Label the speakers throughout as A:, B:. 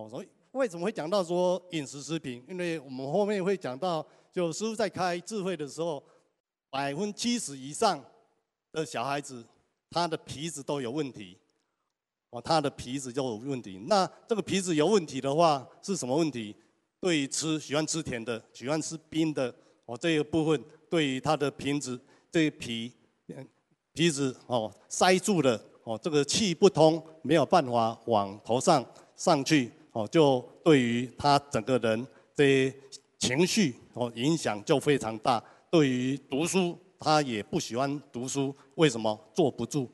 A: 所以为什么会讲到说饮食食品？因为我们后面会讲到，就师父在开智慧的时候，70%以上的小孩子，他的皮质都有问题。他的皮质就有问题。那这个皮质有问题的话，是什么问题？对于喜欢吃甜的、喜欢吃冰的，这个部分对于他的皮质，这个皮质塞住了，这个气不通，没有办法往头上去，就对于他整个人这些情绪影响就非常大。对于读书，他也不喜欢读书，为什么？坐不住，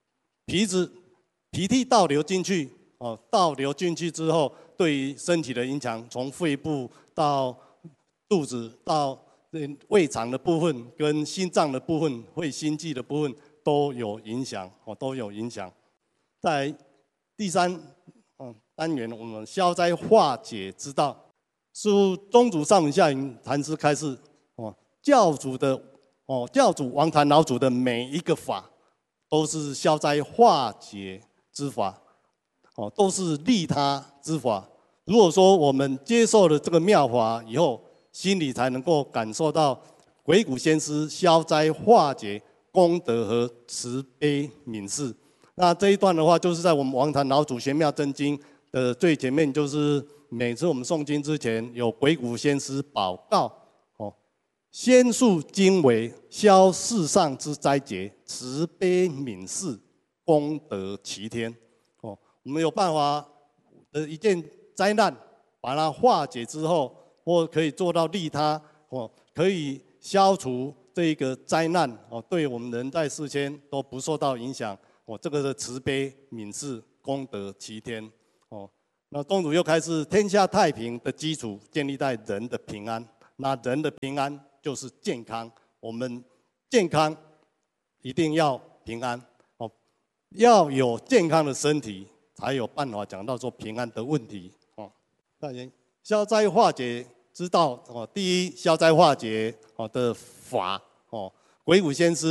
A: 脾气倒流进去，倒流进去之后，对于身体的影响，从肺部到肚子到胃肠的部分，跟心脏的部分、会心悸的部分都有影响，都有影响。在第3单元，我们消灾化解之道，师父宗主上人下云禅师开示，教主王禅老祖的每一个法，都是消灾化解之法，都是利他之法。如果说我们接受了这个妙法以后，心里才能够感受到鬼谷先师消灾化解功德和慈悲悯视。那这一段的话，就是在我们王禅老祖玄妙真经的最前面，就是每次我们诵经之前，有鬼谷先师宝告，先述经纬，消世上之灾劫，慈悲悯视，功德齐天。我们有办法一件灾难，把它化解之后，或可以做到利他，可以消除这个灾难，对我们人在世间都不受到影响。这个是慈悲悯视，功德齐天。那宗主又开始天下太平的基础建立在人的平安，那人的平安就是健康。我们健康一定要平安，要有健康的身体，才有办法讲到说平安的问题。再来，消灾化解之道，第一消灾化解的法，鬼谷先师